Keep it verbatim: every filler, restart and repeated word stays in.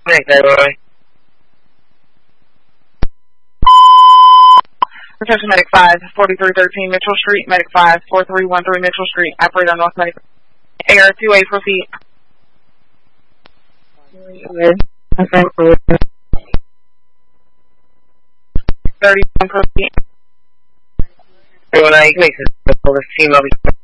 Thanks, everyone. Attention Medic five, forty-three thirteen Mitchell Street, Medic five, forty-three thirteen Mitchell Street, operator on North Medic. A R two A, proceed. thirty-one, proceed. Everyone, I can make this team, I'll be